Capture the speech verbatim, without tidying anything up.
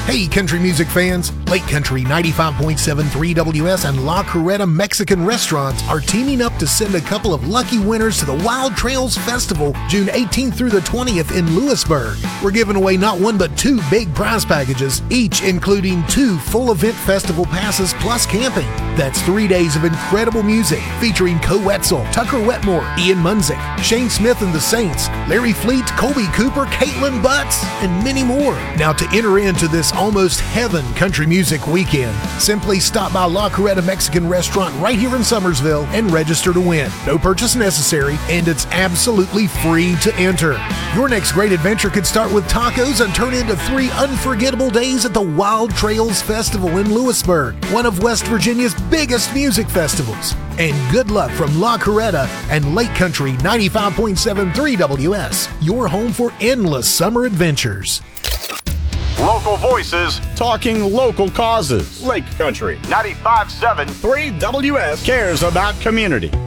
Hey, country music fans! Lake Country ninety-five point seven three W S and La Coretta Mexican Restaurants are teaming up to send a couple of lucky winners to the Wild Trails Festival June eighteenth through the twentieth in Lewisburg. We're giving away not one but two big prize packages, each including two full event festival passes plus camping. That's three days of incredible music featuring Co Wetzel, Tucker Wetmore, Ian Munzik, Shane Smith and the Saints, Larry Fleet, Colby Cooper, Caitlin Butts, and many more. Now, to enter into this almost heaven country music weekend, simply stop by La Coretta Mexican Restaurant right here in Summersville and register to win. No purchase necessary, and it's absolutely free to enter. Your next great adventure could start with tacos and turn into three unforgettable days at the Wild Trails Festival in Lewisburg, one of West Virginia's biggest music festivals. And good luck from La Coretta and Lake Country ninety-five point seven three W S, your home for endless summer adventures. Local voices, talking local causes. Lake Country ninety-five point seven three W S cares about community.